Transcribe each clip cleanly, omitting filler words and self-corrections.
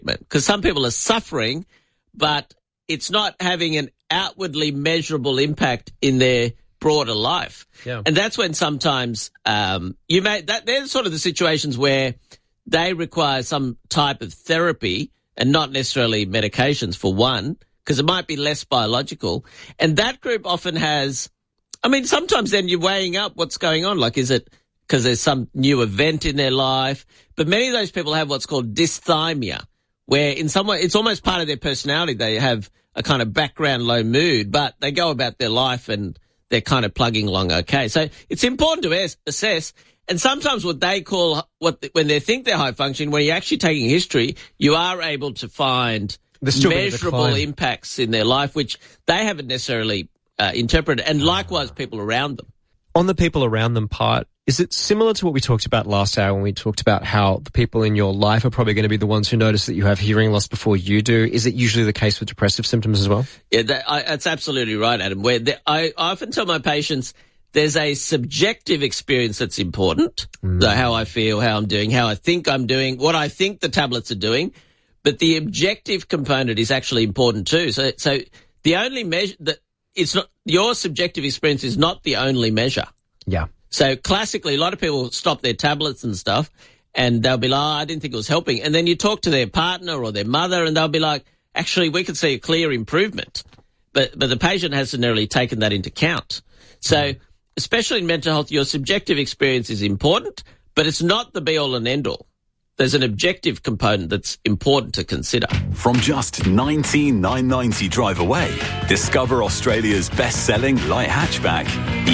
because some people are suffering, but it's not having an outwardly measurable impact in their broader life. Yeah. And that's when sometimes they're sort of the situations where they require some type of therapy and not necessarily medications, for one, because it might be less biological. And that group often has, sometimes then you're weighing up what's going on. Like, is it because there's some new event in their life? But many of those people have what's called dysthymia, where in some way it's almost part of their personality. They have a kind of background low mood, but they go about their life and they're kind of plugging along okay. So it's important to assess. And sometimes what they call, when they think they're high functioning, when you're actually taking history, you are able to find measurable impacts in their life, which they haven't necessarily interpreted, and likewise people around them. On the people around them part, is it similar to what we talked about last hour when we talked about how the people in your life are probably going to be the ones who notice that you have hearing loss before you do? Is it usually the case with depressive symptoms as well? Yeah, that's absolutely right, Adam. I often tell my patients there's a subjective experience that's important, so how I feel, how I'm doing, how I think I'm doing, what I think the tablets are doing, but the objective component is actually important too. So the only measure that it's not, your subjective experience is not the only measure. Yeah. So classically, a lot of people stop their tablets and stuff and they'll be like, I didn't think it was helping. And then you talk to their partner or their mother and they'll be like, actually, we could see a clear improvement. But the patient hasn't really taken that into account. So especially in mental health, your subjective experience is important, but it's not the be-all and end-all. There's an objective component that's important to consider. From just $19,990 drive away, discover Australia's best-selling light hatchback, the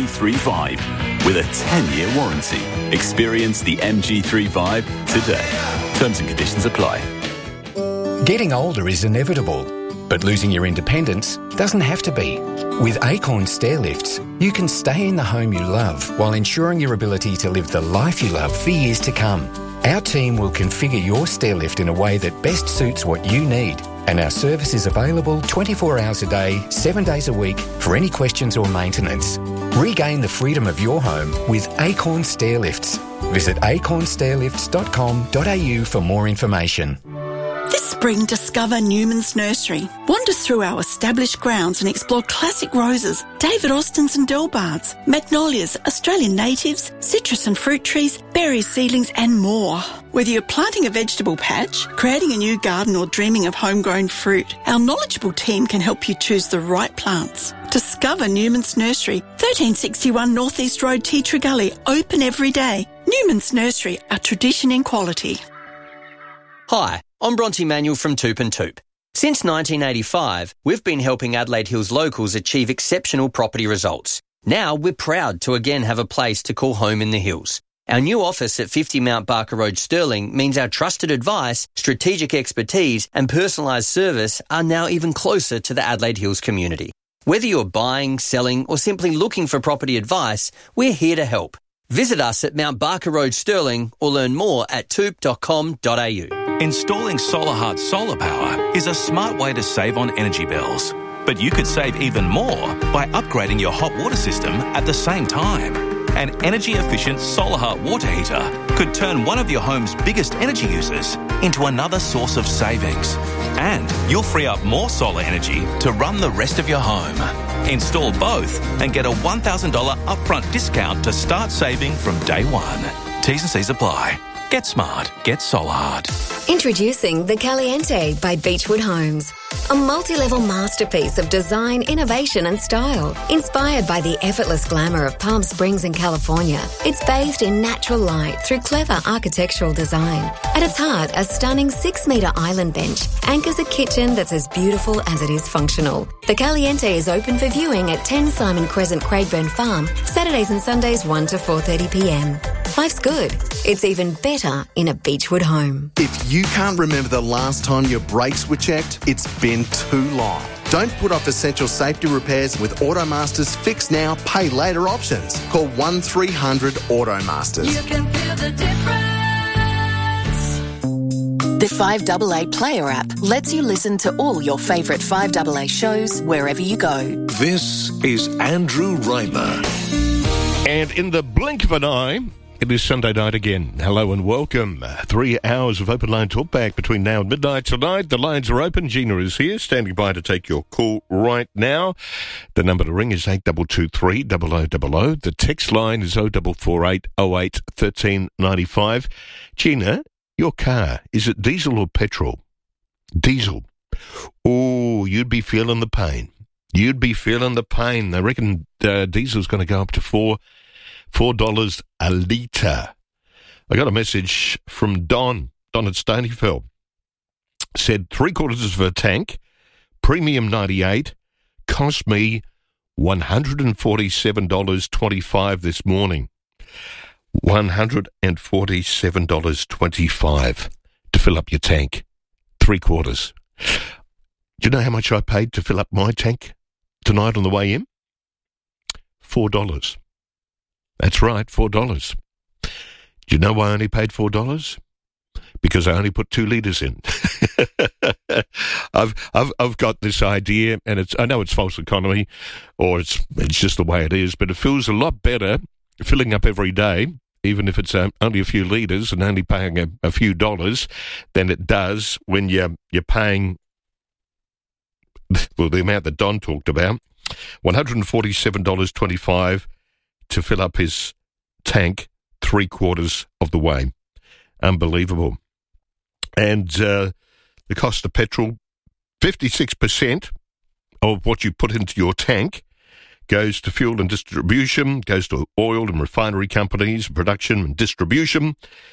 MG35, with a 10-year warranty. Experience the MG35 today. Terms and conditions apply. Getting older is inevitable, but losing your independence doesn't have to be. With Acorn Stairlifts, you can stay in the home you love while ensuring your ability to live the life you love for years to come. Our team will configure your stairlift in a way that best suits what you need, and our service is available 24 hours a day, 7 days a week for any questions or maintenance. Regain the freedom of your home with Acorn Stairlifts. Visit acornstairlifts.com.au for more information. This spring, discover Newman's Nursery. Wander through our established grounds and explore classic roses, David Austins and Delbards, magnolias, Australian natives, citrus and fruit trees, berries, seedlings and more. Whether you're planting a vegetable patch, creating a new garden or dreaming of homegrown fruit, our knowledgeable team can help you choose the right plants. Discover Newman's Nursery, 1361 North East Road, Teatree Gully, open every day. Newman's Nursery, a tradition in quality. Hi, I'm Bronte Manuel from Toop and Toop. Since 1985, we've been helping Adelaide Hills locals achieve exceptional property results. Now we're proud to again have a place to call home in the hills. Our new office at 50 Mount Barker Road, Stirling, means our trusted advice, strategic expertise and personalised service are now even closer to the Adelaide Hills community. Whether you're buying, selling or simply looking for property advice, we're here to help. Visit us at Mount Barker Road, Stirling, or learn more at toop.com.au. Installing SolarHeart solar power is a smart way to save on energy bills. But you could save even more by upgrading your hot water system at the same time. An energy-efficient SolarHeart water heater could turn one of your home's biggest energy users into another source of savings. And you'll free up more solar energy to run the rest of your home. Install both and get a $1,000 upfront discount to start saving from day one. T's and C's apply. Get smart. Get SolarHeart. Introducing the Caliente by Beechwood Homes. A multi-level masterpiece of design, innovation and style. Inspired by the effortless glamour of Palm Springs in California, it's bathed in natural light through clever architectural design. At its heart, a stunning 6-metre island bench anchors a kitchen that's as beautiful as it is functional. The Caliente is open for viewing at 10 Simon Crescent, Craigburn Farm, Saturdays and Sundays 1 to 4:30pm. Life's good. It's even better in a Beechwood home. If you can't remember the last time your brakes were checked, it's been too long. Don't put off essential safety repairs with Automaster's Fix Now, Pay Later options. Call 1300 Automasters. You can feel the difference. The 5AA Player app lets you listen to all your favourite 5AA shows wherever you go. This is Andrew Reimer. And in the blink of an eye, It is Sunday night again. Hello and welcome. 3 hours of open line talkback between now and midnight tonight. The lines are open. Gina is here, standing by to take your call right now. The number to ring is 8223 0000. The text line is 0448 08 1395. Gina, your car, is it diesel or petrol? Diesel. Oh, you'd be feeling the pain. You'd be feeling the pain. I reckon diesel's going to go up to $4 a litre. I got a message from Don at Stonyfell. Said 3/4 of a tank, premium 98, cost me $147.25 this morning. $147.25 to fill up your tank. 3/4. Do you know how much I paid to fill up my tank tonight on the way in? $4. That's right, $4. Do you know why I only paid $4? Because I only put 2 litres in. I've got this idea, and I know it's false economy, or it's just the way it is, but it feels a lot better filling up every day, even if it's only a few litres and only paying a few dollars, than it does when you're paying, well, the amount that Don talked about, $147.25 to fill up his tank 3/4 of the way. Unbelievable. And the cost of petrol, 56% of what you put into your tank goes to fuel and distribution, goes to oil and refinery companies, production and distribution.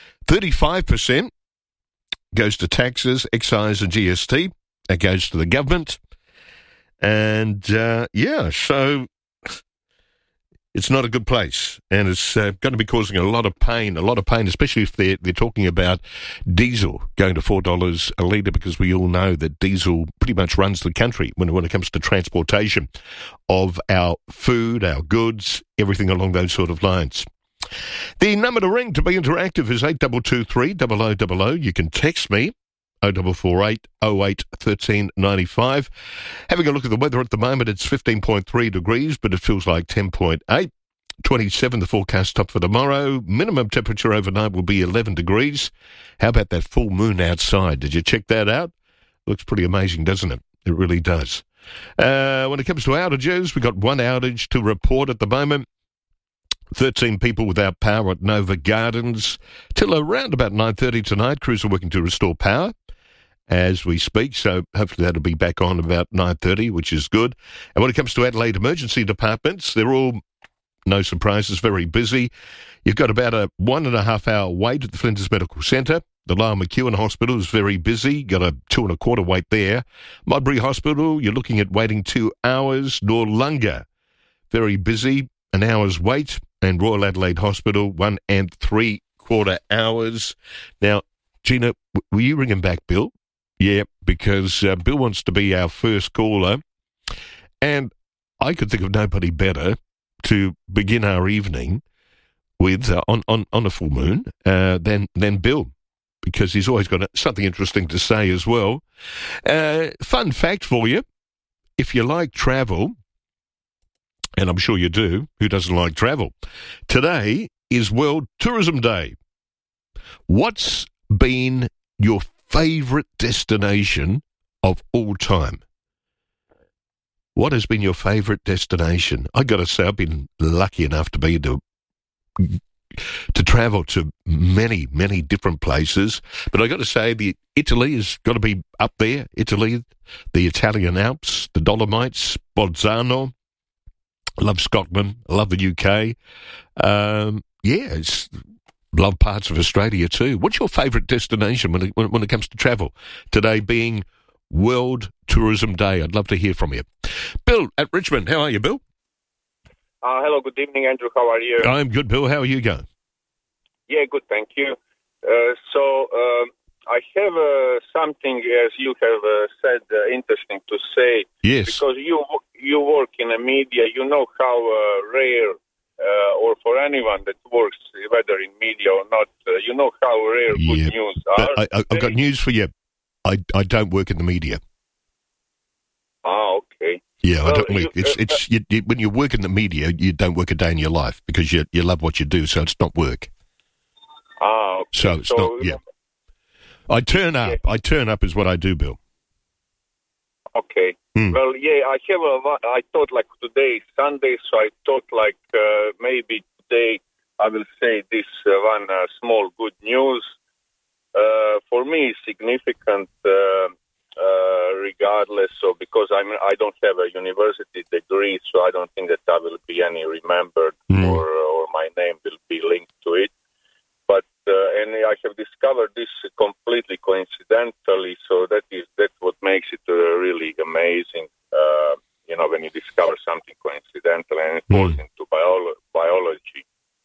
35% goes to taxes, excise and GST. That goes to the government. And, so it's not a good place, and it's going to be causing a lot of pain, especially if they're talking about diesel going to $4 a litre, because we all know that diesel pretty much runs the country when it comes to transportation of our food, our goods, everything along those sort of lines. The number to ring to be interactive is 8223 0000. You can text me 0448 08 1395. Having a look at the weather at the moment, it's 15.3 degrees, but it feels like 10.8. 27 the forecast up for tomorrow. Minimum temperature overnight will be 11 degrees. How about that full moon outside? Did you check that out? Looks pretty amazing, doesn't it? It really does. When it comes to outages, we've got one outage to report at the moment. 13 people without power at Nova Gardens till around about 9:30 tonight. Crews are working to restore power as we speak, so hopefully that'll be back on about 9:30, which is good. And when it comes to Adelaide emergency departments, they're all, no surprises, very busy. You've got about a 1.5 hour wait at the Flinders Medical Centre. The Lyell McEwen Hospital is very busy, got a 2.25 wait there. Modbury Hospital, you're looking at waiting 2 hours. Noarlunga, very busy, an hour's wait. And Royal Adelaide Hospital, 1 3/4 hours. Now, Gina, were you ringing back Bill? Yeah, because Bill wants to be our first caller. And I could think of nobody better to begin our evening with, on a full moon, than Bill, because he's always got something interesting to say as well. Fun fact for you, if you like travel, and I'm sure you do, who doesn't like travel? Today is World Tourism Day. What's been your favourite destination of all time? What has been your favourite destination? I got to say, I've been lucky enough to be to travel to many, many different places. But I got to say, Italy has got to be up there. Italy, the Italian Alps, the Dolomites, Bolzano. I love Scotland. I love the UK. Love parts of Australia too. What's your favourite destination when it comes to travel? Today being World Tourism Day. I'd love to hear from you. Bill at Richmond. How are you, Bill? Hello, good evening, Andrew. How are you? I'm good, Bill. How are you going? Yeah, good, thank you. I have something, as you have said, interesting to say. Yes. Because you work in the media, you know how rare, or for anyone that works, whether in media or not, you know how rare good news are. I've got news for you. I don't work in the media. Okay. Yeah, well, I don't. When you work in the media, you don't work a day in your life because you love what you do, so it's not work. Okay. So it's not. Yeah. I turn up. I turn up is what I do, Bill. Okay. Well, yeah, I thought like today is Sunday, so I thought like maybe today I will say this one small good news. For me, it's significant regardless of, because I don't have a university degree, so I don't think that I will be any remembered or my name will be linked to it. But and I have discovered this completely coincidentally, so that's what makes it really amazing. When you discover something coincidental and it goes into biology.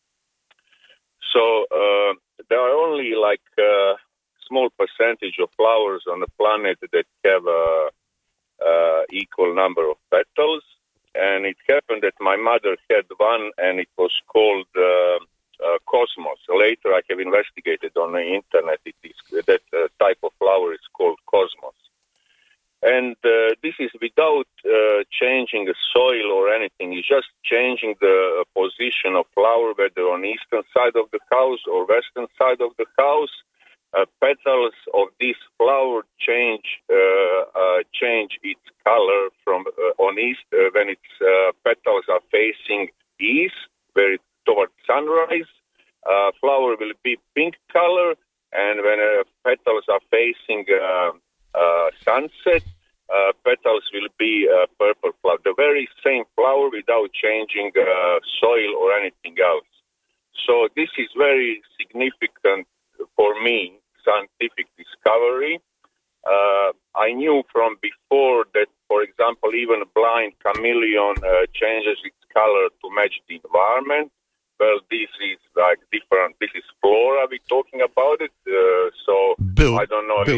So there are only like a small percentage of flowers on the planet that have equal number of petals, and it happened that my mother had one, and it was called Cosmos. Later, I have investigated on the internet. It is that type of flower is called Cosmos, and this is without changing the soil or anything. It's just changing the position of flower, whether on eastern side of the house or western side of the house. Petals of this flower change its color from on east when its petals are facing east, where it's towards sunrise. Flower will be pink color, and when petals are facing sunset, petals will be purple flower. The very same flower without changing soil or anything else. So this is very significant for me, scientific discovery. I knew from before that, for example, even a blind chameleon changes its color to match the environment. Well, this is like different. This is flora we're talking about it. So Bill, I don't know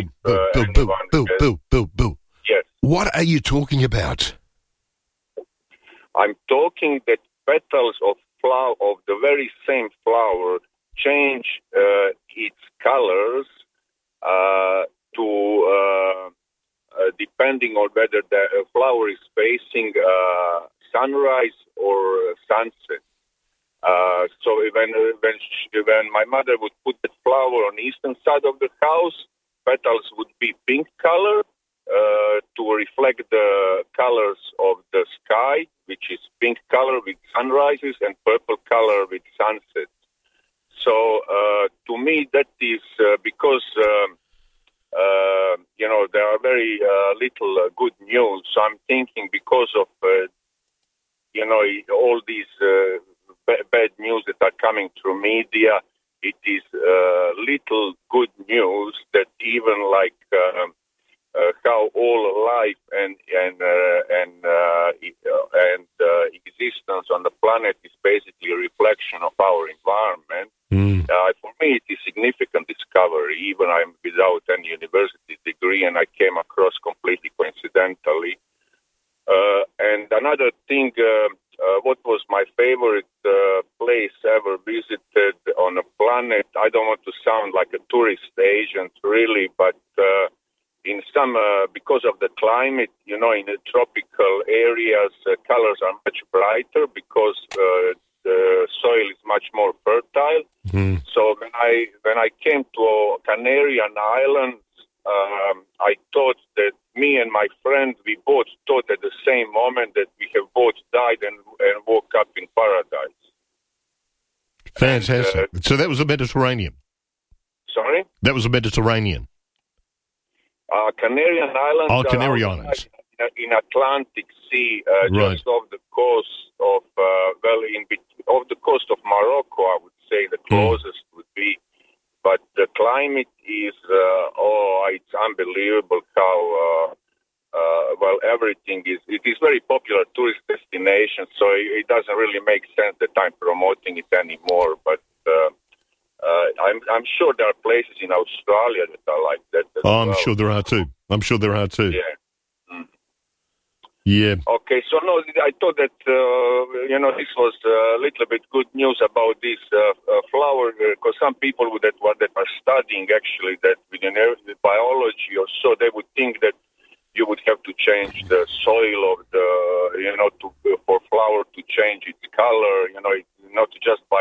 Bill. Yes. What are you talking about? I'm talking that petals of flower of the very same flower change its colors to depending on whether the flower is facing sunrise or sunset. So when my mother would put the flower on the eastern side of the house, petals would be pink color to reflect the colors of the sky, which is pink color with sunrises and purple color with sunsets. So to me, that is because there are very little good news. So I'm thinking because of all these bad news that are coming through media, it is little good news that even like how all life and existence on the planet is basically a reflection of our environment. For me, it is significant discovery. Even I'm without any university degree, and I came across completely coincidentally. And another thing, what was my favorite place ever visited on the planet? I don't want to sound like a tourist agent, really, but in some, because of the climate, in the tropical areas, colors are much brighter because the soil is much more fertile. So when I came to Canarian Islands, I thought that me and my friend, we both thought at the same moment that we have both died and woke up in paradise. Fantastic. So that was the Mediterranean? Sorry? That was the Mediterranean? Canarian Islands. Oh, Canary Islands. In Atlantic Sea, right. Just off the coast of, off the coast of Morocco, I would say the closest would be. But the climate is, it's unbelievable how, everything is. It is very popular tourist destination, so it doesn't really make sense that I'm promoting it anymore. But I'm sure there are places in Australia that are like that. I'm sure there are too. Yeah. Yeah. Okay, so no, I thought that, this was a little bit good news about this flower, because some people that are studying actually that within biology or so, they would think that you would have to change the soil of the, for flower to change its color, not just by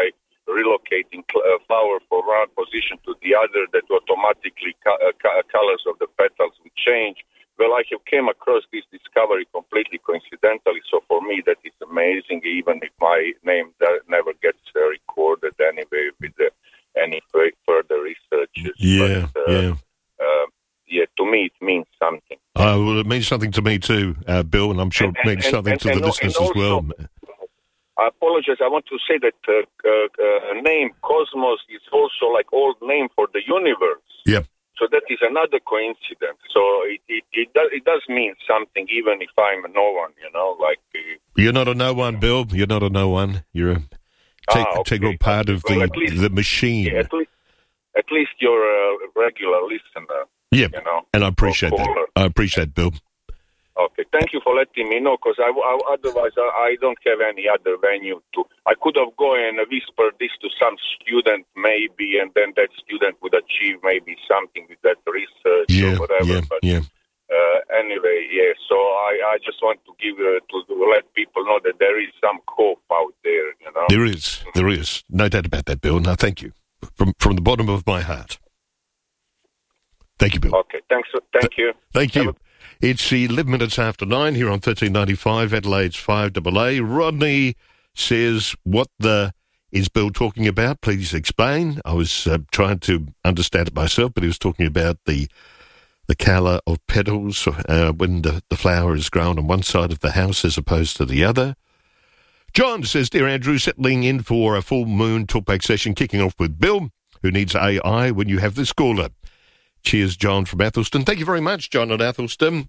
relocating flower from one position to the other, that automatically colors of the petals would change. Well, I have came across this discovery completely coincidentally, so for me that is amazing, even if my name never gets recorded anyway with any further research. Yeah, but, yeah, to me it means something. Well, it means something to me too, Bill, and I'm sure it means something to the listeners as well. I apologize. I want to say that name Cosmos is also like old name for the universe. Yeah. So that is another coincidence. So it does mean something, even if I'm a no one. Like you're not a no one, Bill. You're not a no one. You're a integral part of the machine. Yeah, at least you're a regular listener. Yeah, and I appreciate that. I appreciate Bill. Okay, thank you for letting me know, because otherwise I don't have any other venue to. I could have gone and whispered this to some student maybe, and then that student would achieve maybe something with that research or whatever. Anyway, yeah. So I just want to give to let people know that there is some hope out there. There is, no doubt about that, Bill. No, thank you from the bottom of my heart. Thank you, Bill. Okay, thanks. Thank you. Thank you. It's 11 minutes after 9 here on 1395, Adelaide's 5AA. Rodney says, what is Bill talking about? Please explain. I was trying to understand it myself, but he was talking about the colour of petals when the flower is grown on one side of the house as opposed to the other. John says, Dear Andrew, settling in for a full moon talkback session, kicking off with Bill, who needs AI when you have this caller. Cheers, John from Athelston. Thank you very much, John at Athelston.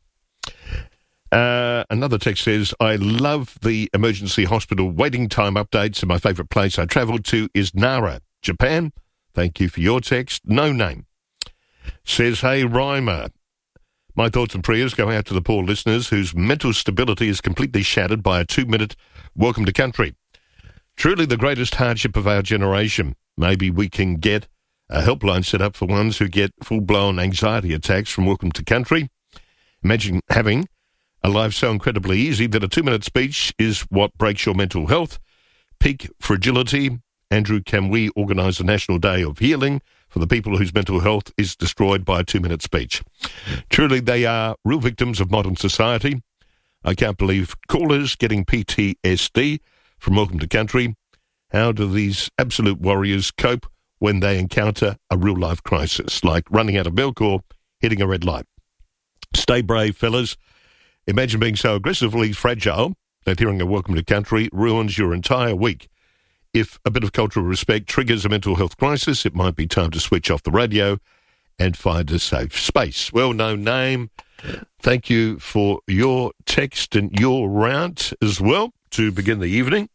Another text says, I love the emergency hospital waiting time updates, and my favourite place I travelled to is Nara, Japan. Thank you for your text. No name. Says, hey, Reimer, my thoughts and prayers go out to the poor listeners whose mental stability is completely shattered by a 2-minute welcome to country. Truly the greatest hardship of our generation. Maybe we can get a helpline set up for ones who get full-blown anxiety attacks from welcome to country. Imagine having a life so incredibly easy that a 2-minute speech is what breaks your mental health. Peak fragility. Andrew, can we organise a National Day of Healing for the people whose mental health is destroyed by a 2-minute speech? Truly, they are real victims of modern society. I can't believe callers getting PTSD from welcome to country. How do these absolute warriors cope when they encounter a real-life crisis, like running out of milk or hitting a red light? Stay brave, fellas. Imagine being so aggressively fragile that hearing a welcome to country ruins your entire week. If a bit of cultural respect triggers a mental health crisis, it might be time to switch off the radio and find a safe space. Well, no name. Thank you for your text and your rant as well to begin the evening.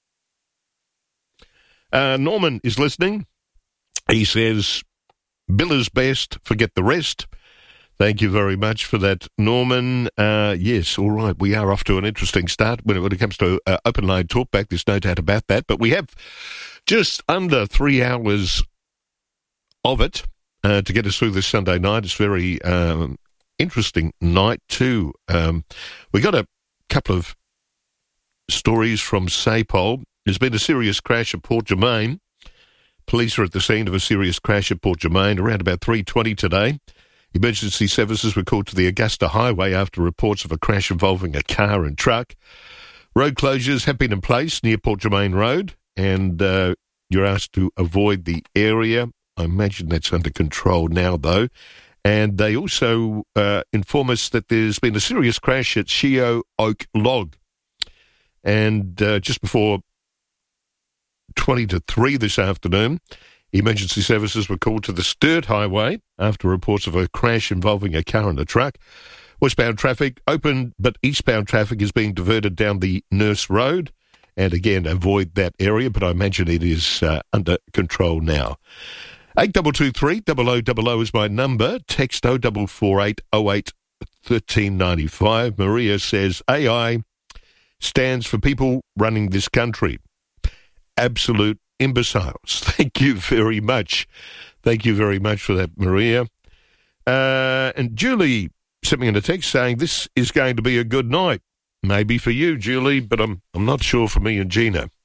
Norman is listening. He says, Bill is best, forget the rest. Thank you very much for that, Norman. Yes, all right, we are off to an interesting start when it comes to open line talkback. There's no doubt about that. But we have just under 3 hours of it to get us through this Sunday night. It's a very interesting night too. We got a couple of stories from SAPOL. There's been a serious crash at Port Germain. Police are at the scene of a serious crash at Port Germain around about 3:20 today. Emergency services were called to the Augusta Highway after reports of a crash involving a car and truck. Road closures have been in place near Port Germain Road, and you're asked to avoid the area. I imagine that's under control now, though. And they also inform us that there's been a serious crash at Sheo Oak Log. And just before 20 to 3 this afternoon, emergency services were called to the Sturt Highway after reports of a crash involving a car and a truck. Westbound traffic open, but eastbound traffic is being diverted down the Nurse Road. And again, avoid that area, but I imagine it is under control now. 8223 0000 is my number. Text 0448 08 1395. Maria says, AI stands for people running this country. Absolute imbeciles. Thank you very much. Thank you very much for that, Maria. And Julie sent me in a text saying, this is going to be a good night. Maybe for you, Julie, but I'm not sure for me and Gina.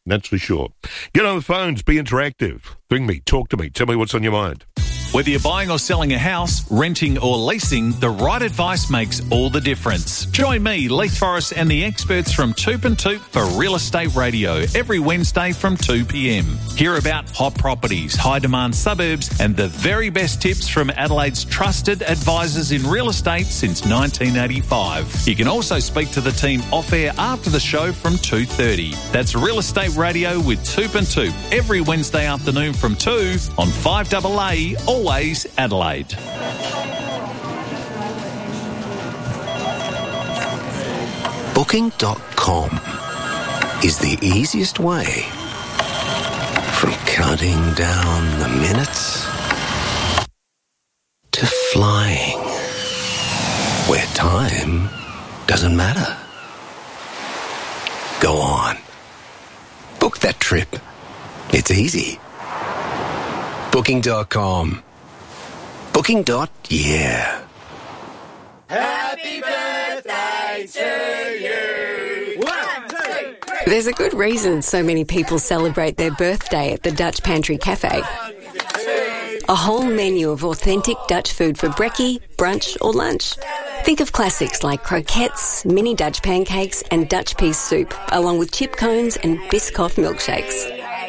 That's for sure. Get on the phones, be interactive. Ring me, talk to me, tell me what's on your mind. Whether you're buying or selling a house, renting or leasing, the right advice makes all the difference. Join me, Leith Forrest, and the experts from Toop and Toop for Real Estate Radio every Wednesday from 2 p.m. Hear about hot properties, high-demand suburbs, and the very best tips from Adelaide's trusted advisors in real estate since 1985. You can also speak to the team off-air after the show from 2:30. That's Real Estate Radio with Toop and Toop every Wednesday afternoon from 2 on 5AA, always Adelaide. Booking.com is the easiest way from counting down the minutes to flying where time doesn't matter. Go on. Book that trip. It's easy. Booking.com. Booking.yeah. Happy birthday to you. 1, 2, 3. There's a good reason so many people celebrate their birthday at the Dutch Pantry Cafe. A whole menu of authentic Dutch food for brekkie, brunch or lunch. Think of classics like croquettes, mini Dutch pancakes and Dutch pea soup, along with chip cones and Biscoff milkshakes.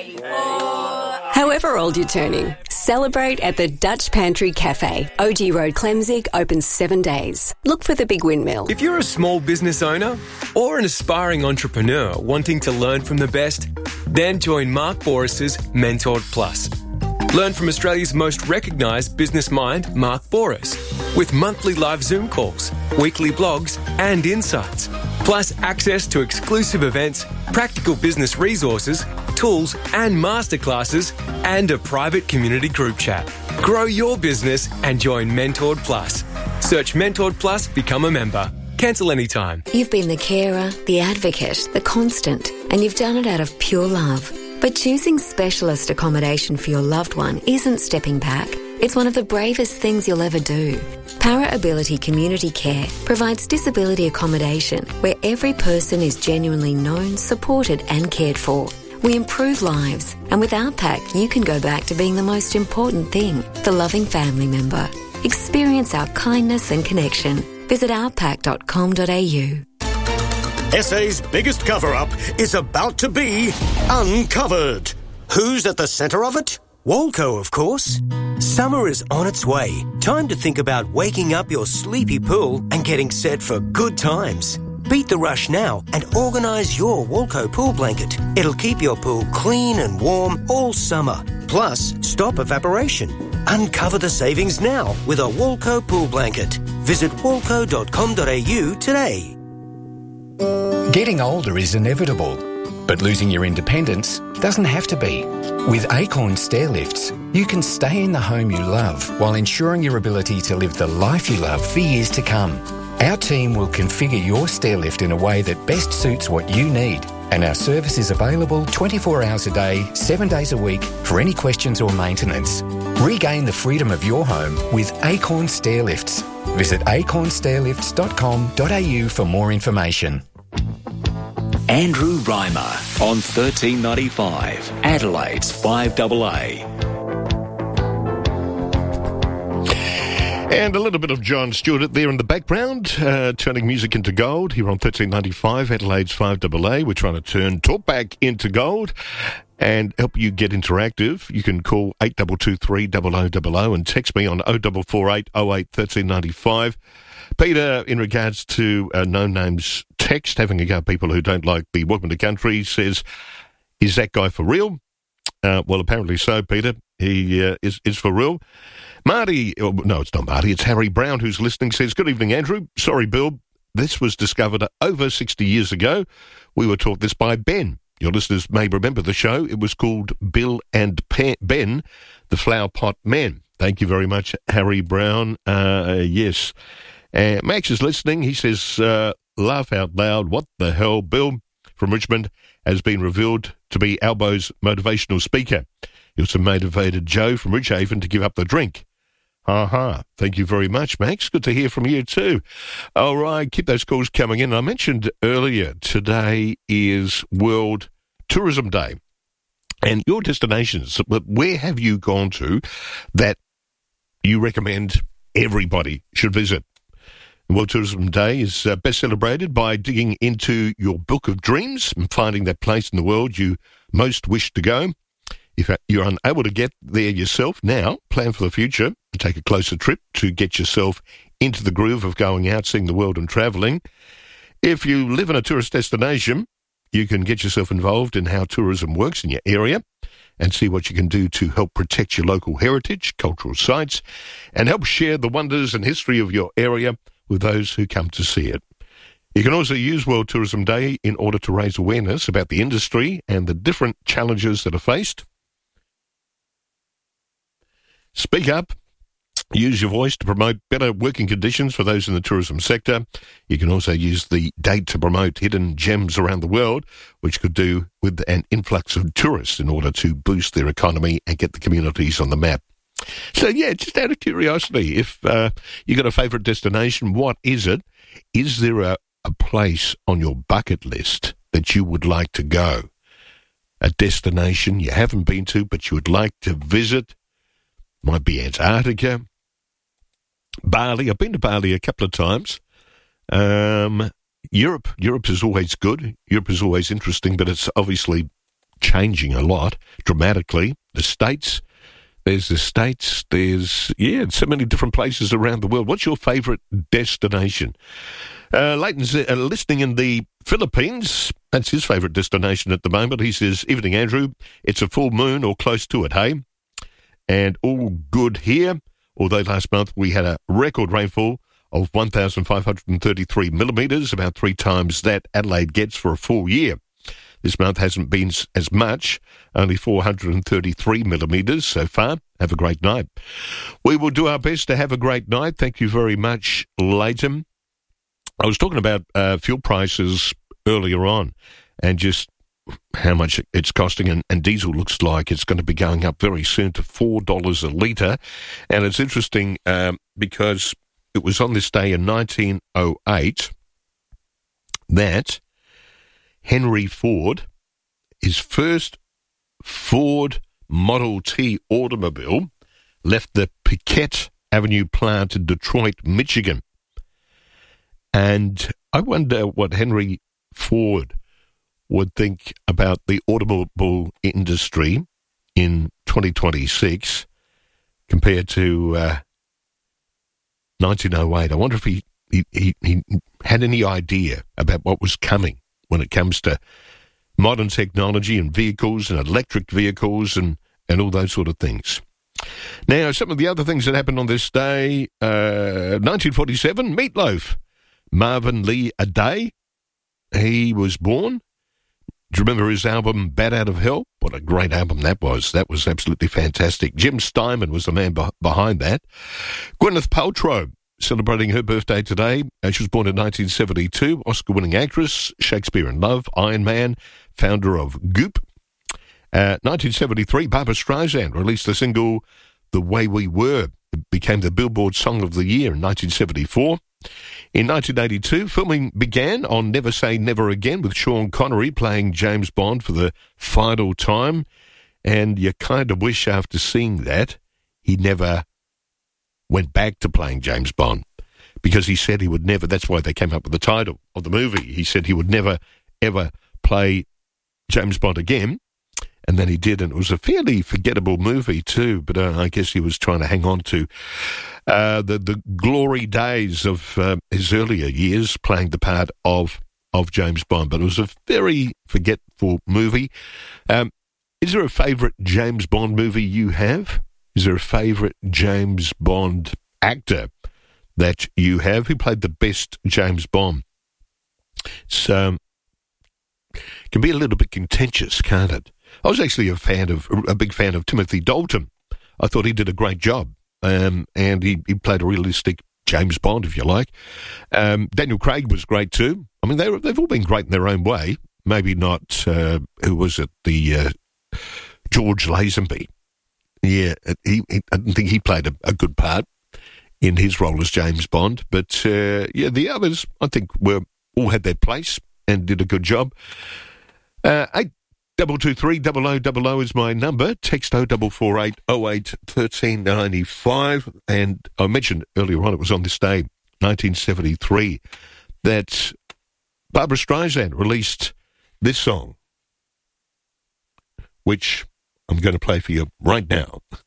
However old you're turning, celebrate at the Dutch Pantry Cafe. OG Road, Clemzig, open 7 days. Look for the big windmill. If you're a small business owner or an aspiring entrepreneur wanting to learn from the best, then join Mark Boris's Mentored Plus. Learn from Australia's most recognised business mind, Mark Boris, with monthly live Zoom calls, weekly blogs and insights, plus access to exclusive events, practical business resources, tools and masterclasses, and a private community group chat. Grow your business and join Mentored Plus. Search Mentored Plus, become a member. Cancel anytime. You've been the carer, the advocate, the constant, and you've done it out of pure love. But choosing specialist accommodation for your loved one isn't stepping back. It's one of the bravest things you'll ever do. Para Ability Community Care provides disability accommodation where every person is genuinely known, supported and cared for. We improve lives, and with Outpack you can go back to being the most important thing, the loving family member. Experience our kindness and connection. Visit outpack.com.au. SA's biggest cover-up is about to be uncovered. Who's at the centre of it? Woolco, of course. Summer is on its way. Time to think about waking up your sleepy pool and getting set for good times. Beat the rush now and organise your Woolco pool blanket. It'll keep your pool clean and warm all summer. Plus, stop evaporation. Uncover the savings now with a Woolco pool blanket. Visit woolco.com.au today. Getting older is inevitable, but losing your independence doesn't have to be. With Acorn Stair Lifts, you can stay in the home you love while ensuring your ability to live the life you love for years to come. Our team will configure your stair lift in a way that best suits what you need, and our service is available 24 hours a day, 7 days a week for any questions or maintenance. Regain the freedom of your home with Acorn Stair Lifts. Visit acornstairlifts.com.au for more information. Andrew Reimer on 1395, Adelaide's 5AA. And a little bit of John Stewart there in the background, turning music into gold here on 1395, Adelaide's 5AA. We're trying to turn talkback into gold and help you get interactive. You can call 8223 0000 and text me on 0448 08 1395. Peter, in regards to No Name's text, having a go at people who don't like the Welcome to Country, says, is that guy for real? Well, apparently so, Peter. He is for real. Marty, no, it's not Marty, it's Harry Brown who's listening, says, good evening, Andrew. Sorry, Bill, this was discovered over 60 years ago. We were taught this by Ben. Your listeners may remember the show. It was called Bill and Ben, the Flower Pot Men. Thank you very much, Harry Brown. Yes. Max is listening. He says, laugh out loud. What the hell? Bill from Richmond has been revealed to be Albo's motivational speaker. He also motivated Joe from Ridgehaven to give up the drink. Thank you very much, Max. Good to hear from you too. All right, keep those calls coming in. I mentioned earlier, today is World Tourism Day. And your destinations, where have you gone to that you recommend everybody should visit? World Tourism Day is best celebrated by digging into your book of dreams and finding that place in the world you most wish to go. If you're unable to get there yourself now, plan for the future and take a closer trip to get yourself into the groove of going out, seeing the world and travelling. If you live in a tourist destination, you can get yourself involved in how tourism works in your area and see what you can do to help protect your local heritage, cultural sites, and help share the wonders and history of your area with those who come to see it. You can also use World Tourism Day in order to raise awareness about the industry and the different challenges that are faced. Speak up. Use your voice to promote better working conditions for those in the tourism sector. You can also use the date to promote hidden gems around the world, which could do with an influx of tourists in order to boost their economy and get the communities on the map. So, yeah, just out of curiosity, if you got a favourite destination, what is it? Is there a place on your bucket list that you would like to go? A destination you haven't been to but you would like to visit? Might be Antarctica, Bali. I've been to Bali a couple of times. Europe is always good. Europe is always interesting, but it's obviously changing a lot, dramatically. The States, there's so many different places around the world. What's your favourite destination? Leighton's listening in the Philippines. That's his favourite destination at the moment. He says, "Evening, Andrew. It's a full moon or close to it, hey? And all good here, although last month we had a record rainfall of 1,533 millimetres, about 3 times that Adelaide gets for a full year. This month hasn't been as much, only 433 millimetres so far. Have a great night." We will do our best to have a great night. Thank you very much, Leighton. I was talking about fuel prices earlier on and just how much it's costing, and diesel looks like it's going to be going up very soon to $4 a litre. And it's interesting because it was on this day in 1908 that Henry Ford, his first Ford Model T automobile, left the Piquette Avenue plant in Detroit, Michigan. And I wonder what Henry Ford would think about the automobile industry in 2026 compared to 1908. I wonder if he had any idea about what was coming when it comes to modern technology and vehicles and electric vehicles and all those sort of things. Now, some of the other things that happened on this day, 1947, Meatloaf, Marvin Lee Aday, he was born. Do you remember his album, Bat Out of Hell? What a great album that was. That was absolutely fantastic. Jim Steinman was the man behind that. Gwyneth Paltrow, celebrating her birthday today. She was born in 1972, Oscar-winning actress, Shakespeare in Love, Iron Man, founder of Goop. 1973, Barbra Streisand released the single The Way We Were. It became the Billboard Song of the Year in 1974. In 1982, filming began on Never Say Never Again with Sean Connery playing James Bond for the final time. And you kind of wish after seeing that he never went back to playing James Bond, because he said he would never, that's why they came up with the title of the movie. He said he would never, ever play James Bond again. And then he did, and it was a fairly forgettable movie too, but I guess he was trying to hang on to the glory days of his earlier years playing the part of James Bond. But it was a very forgetful movie. Is there a favourite James Bond movie you have? Is there a favourite James Bond actor that you have? Who played the best James Bond? It's can be a little bit contentious, can't it? I was actually a big fan of Timothy Dalton. I thought he did a great job, and he played a realistic James Bond, if you like. Daniel Craig was great too. I mean, they've all been great in their own way. Maybe not, who was it, the George Lazenby. Yeah, I didn't think he played a good part in his role as James Bond. But, the others, I think, all had their place and did a good job. 223 0000 is my number. Text 0448 08 1395. And I mentioned earlier on, it was on this day, 1973, that Barbra Streisand released this song, which I'm going to play for you right now.